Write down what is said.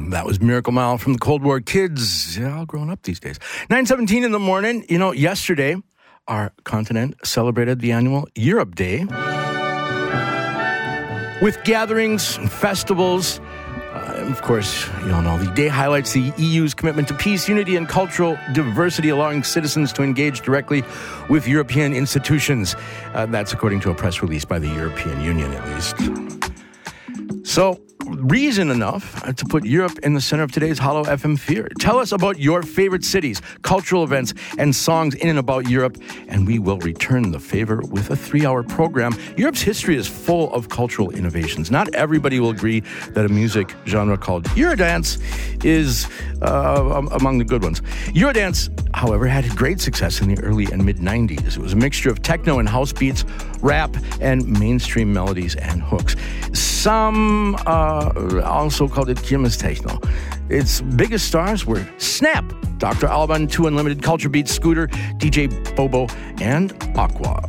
That was Miracle Mile from the Cold War Kids. Yeah, all grown up these days. 9:17 in the morning. You know, yesterday, our continent celebrated the annual Europe Day with gatherings and festivals. Of course, you all know the day highlights the EU's commitment to peace, unity, and cultural diversity, allowing citizens to engage directly with European institutions. That's according to a press release by the European Union, at least. So, reason enough to put Europe in the center of today's Hollow FM Fear. Tell us about your favorite cities, cultural events, and songs in and about Europe, and we will return the favor with a 3-hour program. Europe's history is full of cultural innovations. Not everybody will agree that a music genre called Eurodance is among the good ones. Eurodance, however, had great success in the early and mid-90s. It was a mixture of techno and house beats, rap, and mainstream melodies and hooks. Some also called it Jimmy's Techno. Its biggest stars were Snap, Dr. Alban, 2 Unlimited, Culture Beats, Scooter, DJ Bobo, and Aqua.